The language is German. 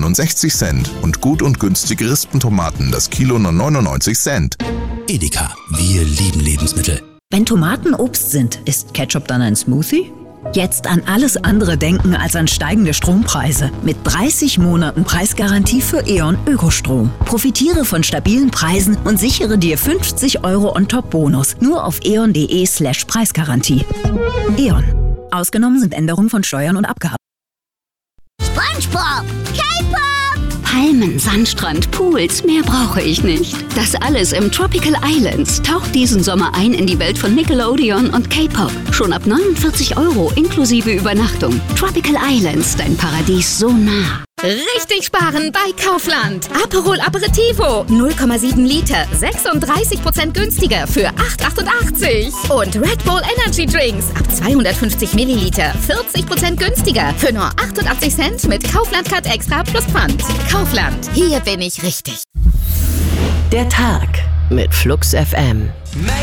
69 Cent und gut und günstige Rispentomaten das Kilo nur 99 Cent. Edeka, wir lieben Lebensmittel. Wenn Tomaten Obst sind, ist Ketchup dann ein Smoothie? Jetzt an alles andere denken als an steigende Strompreise. Mit 30 Monaten Preisgarantie für E.ON Ökostrom. Profitiere von stabilen Preisen und sichere dir 50 € on top Bonus. Nur auf eon.de/Preisgarantie. E.ON. Ausgenommen sind Änderungen von Steuern und Abgaben. SpongeBob, K-Pop! Palmen, Sandstrand, Pools, mehr brauche ich nicht. Das alles im Tropical Islands. Taucht diesen Sommer ein in die Welt von Nickelodeon und K-Pop. Schon ab 49 € inklusive Übernachtung. Tropical Islands, dein Paradies so nah. Richtig sparen bei Kaufland. Aperol Aperitivo 0,7 Liter, 36% günstiger für 8,88. Und Red Bull Energy Drinks ab 250 Milliliter, 40% günstiger für nur 88 Cent mit Kaufland Card Extra plus Pfand. Kaufland, hier bin ich richtig. Der Tag mit Flux FM.